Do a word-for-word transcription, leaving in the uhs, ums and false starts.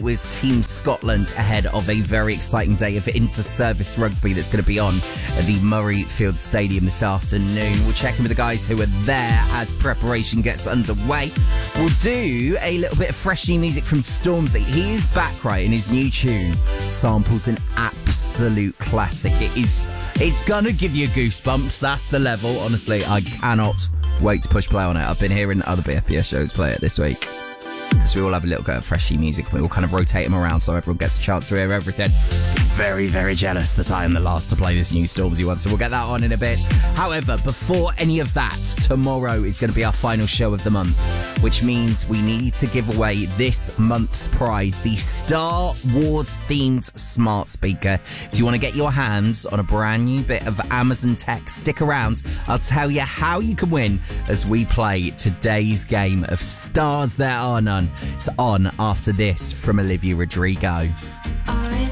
with Team Scotland ahead of a very exciting day of inter-service rugby that's going to be on at the Murrayfield Stadium this afternoon. We'll check in with the guys who are there as preparation gets underway. We'll do a little bit of fresh new music from Stormzy. He is back, right, in his new tune. Samples an absolute classic. It is, it's going to give you goosebumps. That's the level. Honestly, I cannot wait to push play on it. I've been hearing other B F P S shows play it this week. So we all have a little bit of freshy music. We all kind of rotate them around so everyone gets a chance to hear everything. Very, very jealous that I am the last to play this new Stormzy one, so we'll get that on in a bit. However, before any of that, tomorrow is going to be our final show of the month, which means we need to give away this month's prize, the Star Wars-themed smart speaker. If you want to get your hands on a brand new bit of Amazon tech, stick around. I'll tell you how you can win as we play today's game of Stars There Are None. It's on after this from Olivia Rodrigo. I